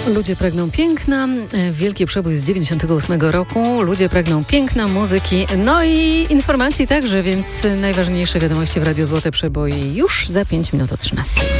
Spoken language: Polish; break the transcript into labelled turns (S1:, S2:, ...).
S1: Ludzie pragną piękna, wielki przebój z 98 roku. Ludzie pragną piękna, muzyki, no i informacji także, więc najważniejsze wiadomości w Radiu Złote Przeboje już za 5 minut o 13.